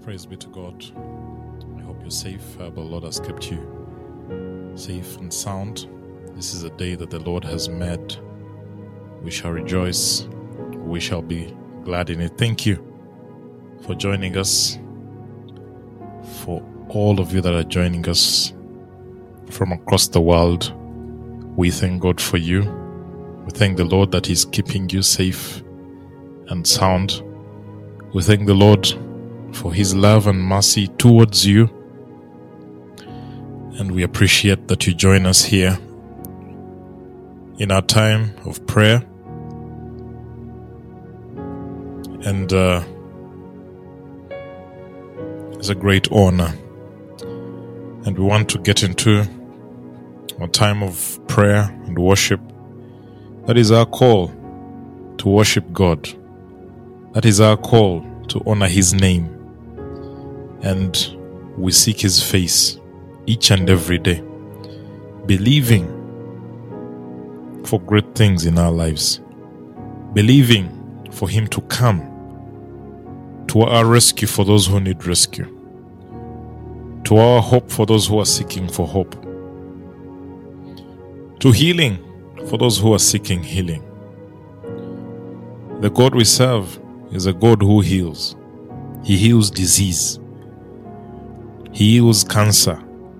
Praise be to God. I hope you're safe. The Lord has kept you safe and sound. This is a day that the Lord has made. We shall rejoice. We shall be glad in it. Thank you for joining us. For all of you that are joining us from across the world, we thank God for you. We thank the Lord that He's keeping you safe and sound. We thank the Lord for His love and mercy towards you. And we appreciate that you join us here in our time of prayer. And it's a great honor. And we want to get into a time of prayer and worship. That is our call to worship God. That is our call to honor His name. And we seek His face each and every day, believing for great things in our lives, believing for Him to come to our rescue for those who need rescue, to our hope for those who are seeking for hope, to healing for those who are seeking healing. The God we serve is a God who heals. He heals disease. He heals cancer.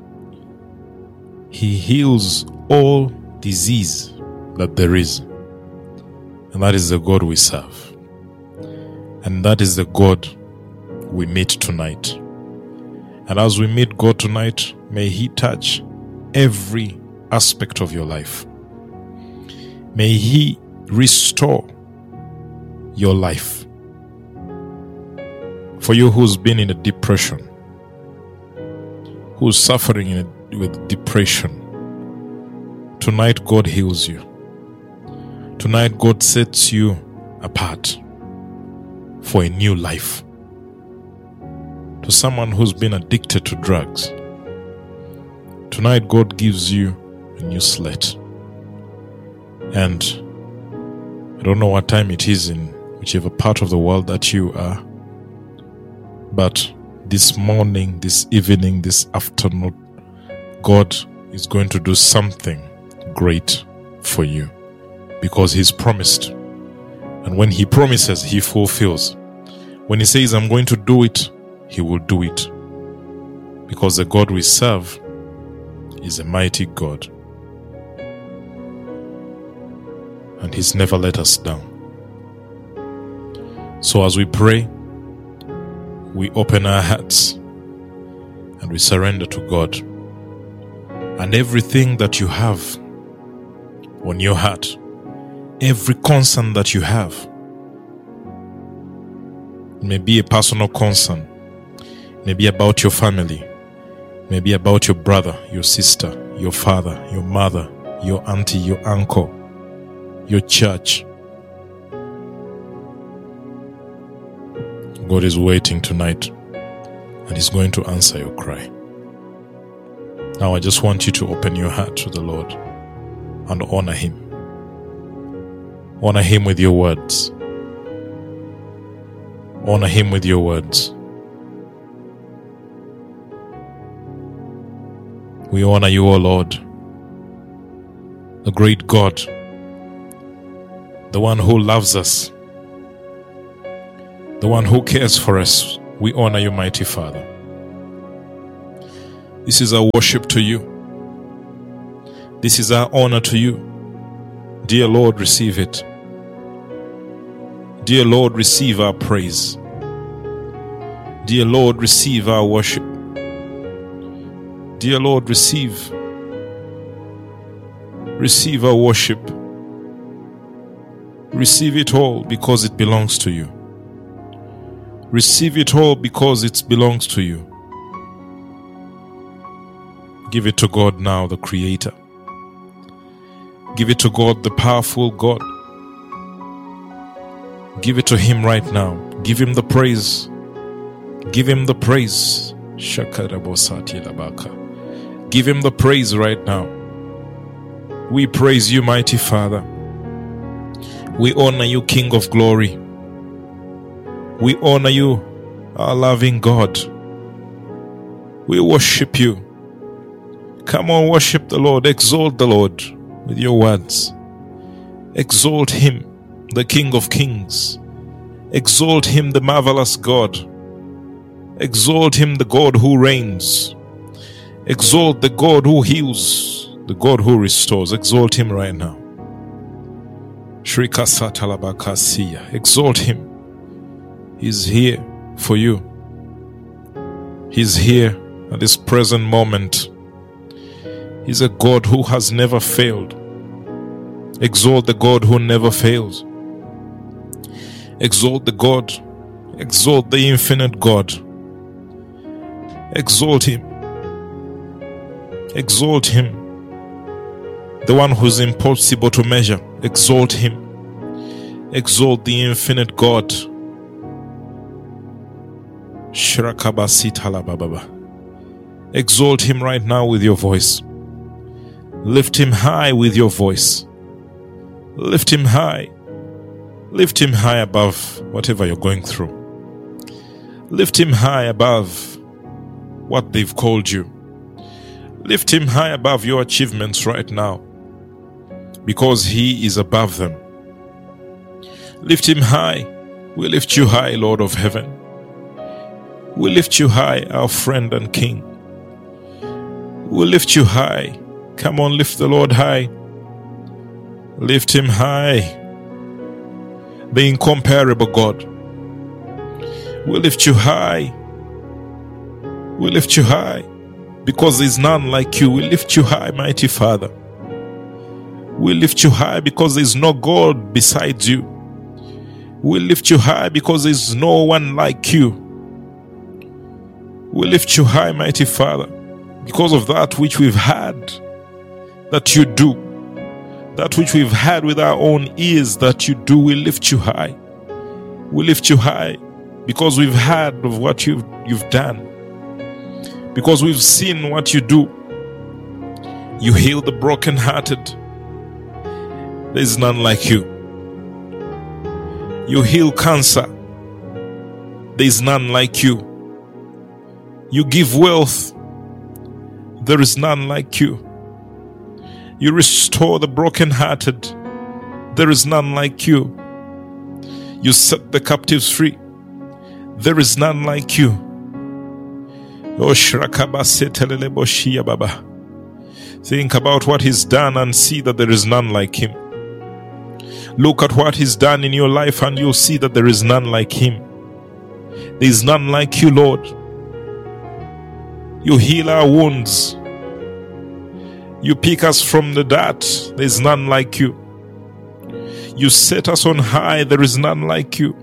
He heals all disease that there is. And that is the God we serve. And that is the God we meet tonight. And as we meet God tonight, may He touch every aspect of your life. May He restore your life. For you who's been in a depression, who's suffering with depression, tonight God heals you. Tonight God sets you apart for a new life. To someone who's been addicted to drugs, tonight God gives you a new slate. And I don't know what time it is in whichever part of the world that you are, but this morning, this evening, this afternoon, God is going to do something great for you because He's promised. And when He promises, He fulfills. When He says, I'm going to do it, He will do it. Because the God we serve is a mighty God. And He's never let us down. So as we pray, we open our hearts and we surrender to God. And everything that you have on your heart, every concern that you have, it may be a personal concern, maybe about your family, maybe about your brother, your sister, your father, your mother, your auntie, your uncle, your church. God is waiting tonight and He's going to answer your cry. Now I just want you to open your heart to the Lord and honor Him. Honor Him with your words. Honor Him with your words. We honor you, O Lord, the great God, the one who loves us, the one who cares for us. We honor you, mighty Father. This is our worship to you. This is our honor to you. Dear Lord, receive it. Dear Lord, receive our praise. Dear Lord, receive our worship. Dear Lord, receive our worship. Receive it all because it belongs to you. Receive it all because it belongs to you. Give it to God now, the Creator. Give it to God, the powerful God. Give it to Him right now. Give Him the praise. Give Him the praise. Give Him the praise right now. We praise you, mighty Father. We honor you, King of glory. We honor you, our loving God. We worship you. Come on, worship the Lord. Exalt the Lord with your words. Exalt him, the King of Kings. Exalt him, the marvelous God. Exalt him, the God who reigns. Exalt the God who heals, the God who restores. Exalt him right now. Shrika Satalabakasiya. Exalt him. He's here for you. He's here at this present moment. He's a God who has never failed. Exalt the God who never fails. Exalt the God. Exalt the infinite God. Exalt him. Exalt him. The one who's impossible to measure. Exalt him. Exalt the infinite God. Exalt him right now with your voice. Lift him high with your voice. Lift him high. Lift him high above whatever you're going through. Lift him high above what they've called you. Lift him high above your achievements right now, because he is above them. Lift him high. We lift you high, Lord of heaven. We lift you high, our friend and King. We lift you high. Come on, lift the Lord high. Lift him high. The incomparable God. We lift you high. We lift you high. Because there is none like you. We lift you high, mighty Father. We lift you high because there is no God besides you. We lift you high because there is no one like you. We lift you high, mighty Father, because of that which we've had, that you do. That which we've had with our own ears that you do. We lift you high. We lift you high because we've heard of what you've done. Because we've seen what you do. You heal the brokenhearted. There is none like you. You heal cancer. There is none like you. You give wealth. There is none like you. You restore the brokenhearted. There is none like you. You set the captives free. There is none like you. Think about what he's done and see that there is none like him. Look at what he's done in your life and you'll see that there is none like him. There is none like you, Lord. You heal our wounds. You pick us from the dirt. There is none like you. You set us on high. There is none like you.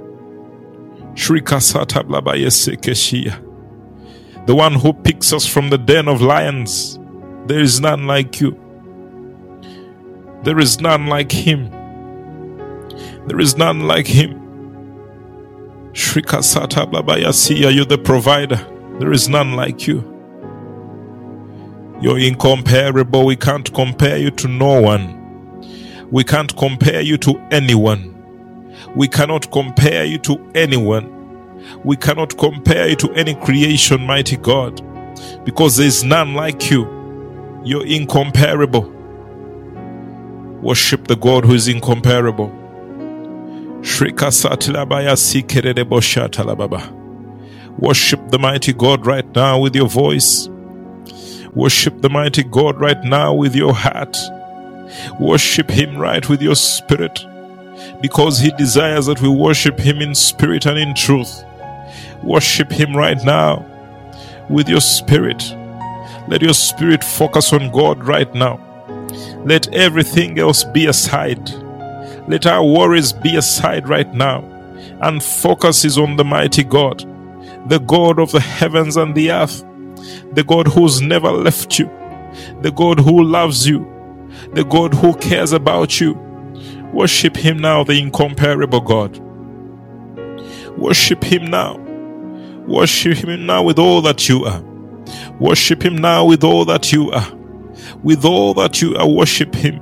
The one who picks us from the den of lions. There is none like you. There is none like him. There is none like him. You're the provider. There is none like you. You're incomparable. We can't compare you to no one. We can't compare you to anyone. We cannot compare you to anyone. We cannot compare you to any creation, mighty God, because there is none like you. You're incomparable. Worship the God who is incomparable. Worship the mighty God right now with your voice. Worship the mighty God right now with your heart. Worship him right with your spirit, because he desires that we worship him in spirit and in truth. Worship him right now with your spirit. Let your spirit focus on God right now. Let everything else be aside. Let our worries be aside right now, and focus is on the mighty God, the God of the heavens and the earth, the God who's never left you, the God who loves you, the God who cares about you. Worship him now, the incomparable God. Worship him now. Worship him now with all that you are. Worship him now with all that you are. With all that you are, worship him.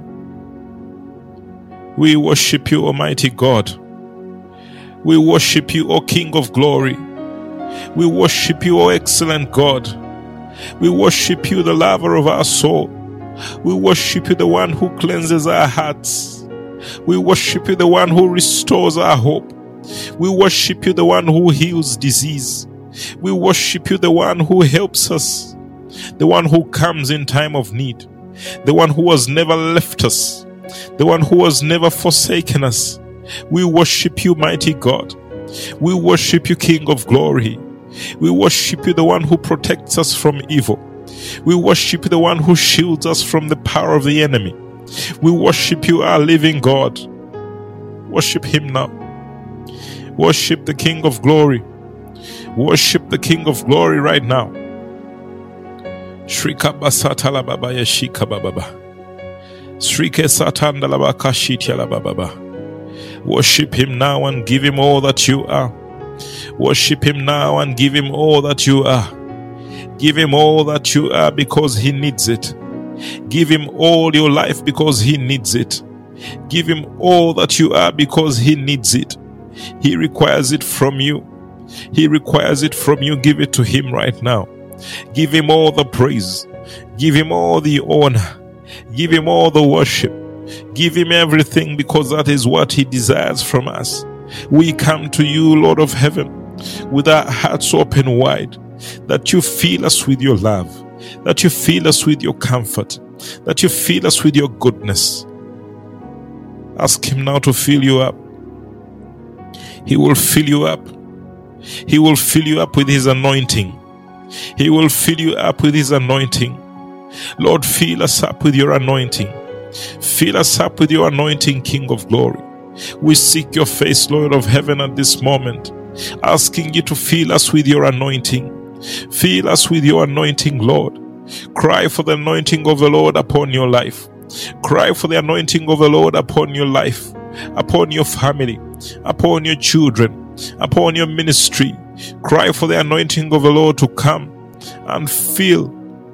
We worship you, Almighty God. We worship you, O King of glory. We worship you, O excellent God. We worship you, the lover of our soul. We worship you, the one who cleanses our hearts. We worship you, the one who restores our hope. We worship you, the one who heals disease. We worship you, the one who helps us, the one who comes in time of need, the one who has never left us, the one who has never forsaken us. We worship you, mighty God. We worship you, King of glory. We worship you, the one who protects us from evil. We worship you, the one who shields us from the power of the enemy. We worship you, our living God. Worship him now. Worship the King of glory. Worship the King of glory right now. Shrika basatala baba yashika baba. Shrike satandala bakashitya baba. Worship him now and give him all that you are. Worship him now and give him all that you are. Give him all that you are because he needs it. Give him all your life because he needs it. Give him all that you are because he needs it. He requires it from you. He requires it from you. Give it to him right now. Give him all the praise. Give him all the honor. Give him all the worship. Give him everything, because that is what he desires from us. We come to you, Lord of heaven, with our hearts open wide, that you fill us with your love, that you fill us with your comfort, that you fill us with your goodness. Ask him now to fill you up. He will fill you up. He will fill you up with his anointing. He will fill you up with his anointing. Lord, fill us up with your anointing. Fill us up with your anointing, King of glory. We seek your face, Lord of heaven, at this moment, asking you to fill us with your anointing. Fill us with your anointing, Lord. Cry for the anointing of the Lord upon your life. Cry for the anointing of the Lord upon your life, upon your family, upon your children, upon your ministry. Cry for the anointing of the Lord to come and fill.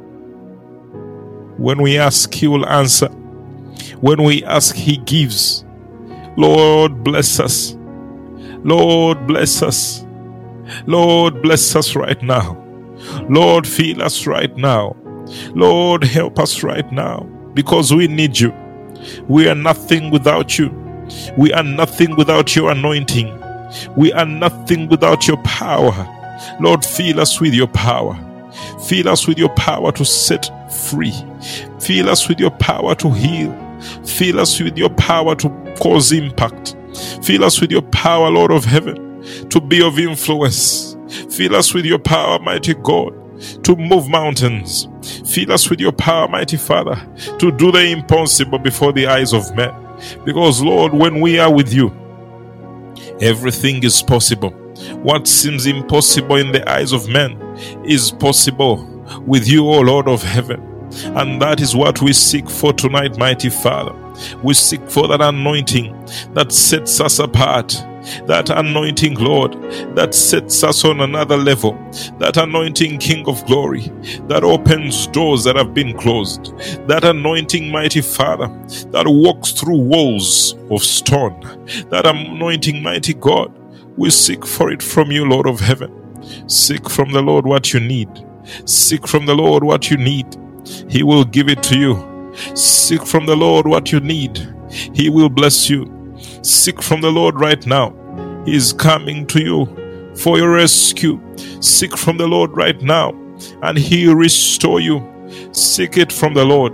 When we ask, he will answer. When we ask, he gives. Lord, bless us. Lord, bless us. Lord, bless us right now. Lord, fill us right now. Lord, help us right now, because we need you. We are nothing without you. We are nothing without your anointing. We are nothing without your power. Lord, fill us with your power. Fill us with your power to set free. Fill us with your power to heal. Fill us with your power to cause impact. Fill us with your power, Lord of heaven, to be of influence. Fill us with your power, mighty God, to move mountains. Fill us with your power, mighty Father, to do the impossible before the eyes of men. Because, Lord, when we are with you, everything is possible. What seems impossible in the eyes of men is possible with you, O Lord of heaven. And that is what we seek for tonight, mighty Father. We seek for that anointing that sets us apart. That anointing, Lord, that sets us on another level. That anointing, King of glory, that opens doors that have been closed. That anointing, mighty Father, that walks through walls of stone. That anointing, mighty God, we seek for it from you, Lord of heaven. Seek from the Lord what you need. Seek from the Lord what you need. He will give it to you. Seek from the Lord what you need. He will bless you. Seek from the Lord right now. He is coming to you for your rescue. Seek from the Lord right now, and he will restore you. Seek it from the Lord.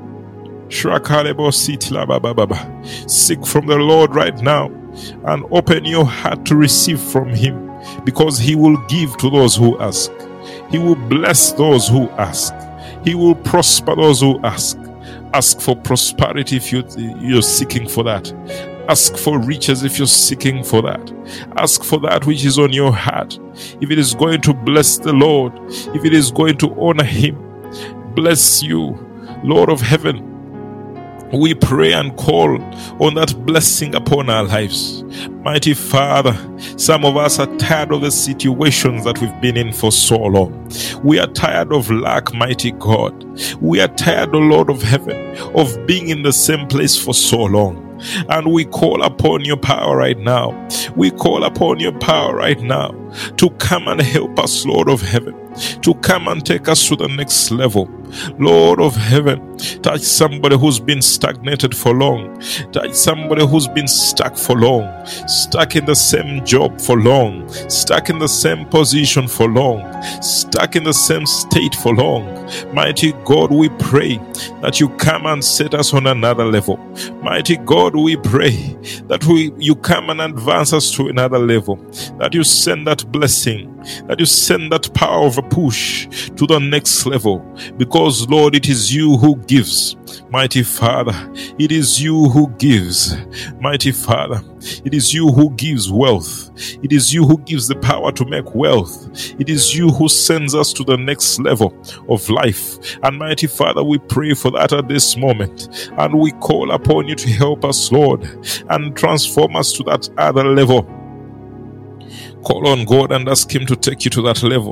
Seek from the Lord right now, and open your heart to receive from him, because he will give to those who ask. He will bless those who ask. He will prosper those who ask. Ask for prosperity if you're seeking for that. Ask for riches if you're seeking for that. Ask for that which is on your heart. If it is going to bless the Lord, if it is going to honor him, bless you, Lord of heaven. We pray and call on that blessing upon our lives. Mighty Father, some of us are tired of the situations that we've been in for so long. We are tired of lack, mighty God. We are tired, O Lord of heaven, of being in the same place for so long. And we call upon your power right now. We call upon your power right now. to come and help us, Lord of heaven, to come and take us to the next level. Lord of heaven, touch somebody who's been stagnated for long. Touch somebody who's been stuck for long, stuck in the same job for long, stuck in the same position for long, stuck in the same state for long. Mighty God, we pray that you come and set us on another level. Mighty God, we pray that you come and advance us to another level, that you send that blessing, that you send that power of a push to the next level, because Lord, it is you who gives. Mighty Father, it is you who gives. Mighty Father, it is you who gives wealth. It is you who gives the power to make wealth. It is you who sends us to the next level of life. And mighty Father, we pray for that at this moment. And we call upon you to help us, Lord, and transform us to that other level. Call on God and ask him to take you to that level.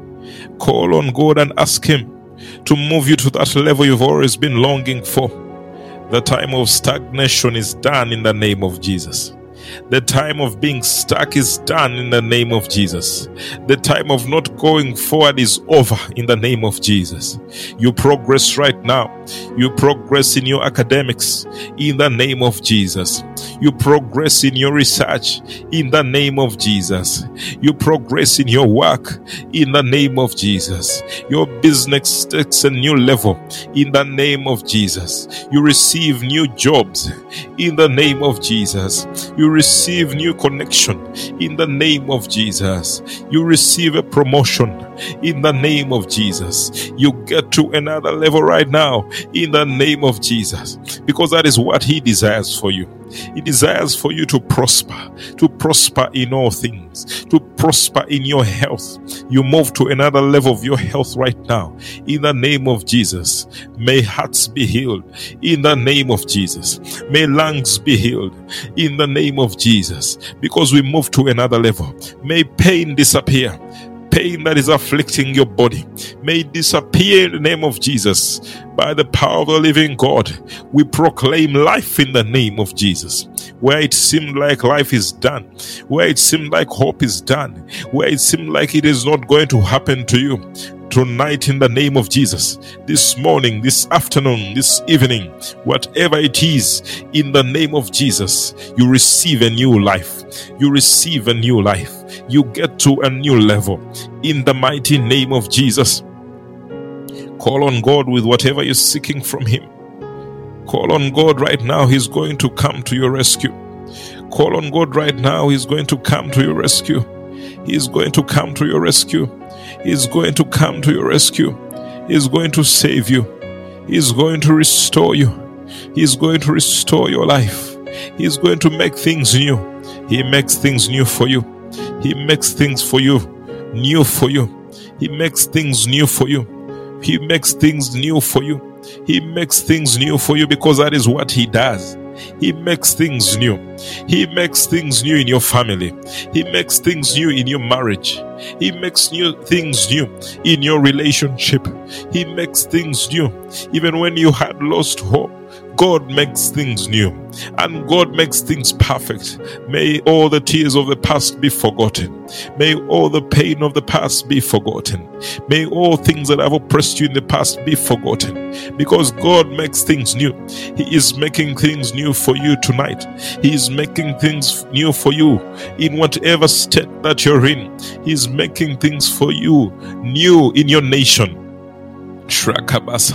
Call on God and ask him to move you to that level you've always been longing for. The time of stagnation is done in the name of Jesus. The time of being stuck is done in the name of Jesus. The time of not going forward is over in the name of Jesus. You progress right now. You progress in your academics in the name of Jesus. You progress in your research in the name of Jesus. You progress in your work in the name of Jesus. Your business takes a new level in the name of Jesus. You receive new jobs in the name of Jesus. You receive new connection in the name of Jesus. You receive a promotion in the name of Jesus. You get to another level right now in the name of Jesus, because that is what he desires for you. He desires for you to prosper in all things, to prosper in your health. You move to another level of your health right now in the name of Jesus. May hearts be healed in the name of Jesus. May lungs be healed in the name of Jesus, because we move to another level. May pain disappear. Pain that is afflicting your body may disappear in the name of Jesus. By the power of the living God, we proclaim life in the name of Jesus. Where it seemed like life is done, where it seemed like hope is done, where it seemed like it is not going to happen to you, tonight in the name of Jesus, this morning, this afternoon, this evening, whatever it is, in the name of Jesus, you receive a new life. You receive a new life. You get to a new level in the mighty name of Jesus. Call on God with whatever you're seeking from him. Call on God right now. He's going to come to your rescue. Call on God right now. He's going to come to your rescue. He's going to come to your rescue. He's going to come to your rescue. He's going to save you. He's going to restore you. He's going to restore your life. He's going to make things new. He makes things new for you. He makes things for you, new for you. He makes things new for you. He makes things new for you. He makes things new for you, because that is what he does. He makes things new. He makes things new in your family. He makes things new in your marriage. He makes new things new in your relationship. He makes things new even when you had lost hope. God makes things new, and God makes things perfect. May all the tears of the past be forgotten. May all the pain of the past be forgotten. May all things that have oppressed you in the past be forgotten, because God makes things new. He is making things new for you tonight. He is making things new for you in whatever state that you're in. He is making things for you new in your nation. Shrakabasa.